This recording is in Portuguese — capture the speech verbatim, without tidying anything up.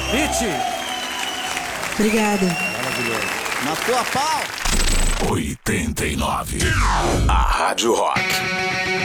Viti. Obrigada. Maravilhoso. Na tua pau. oitenta e nove. A Rádio Rock.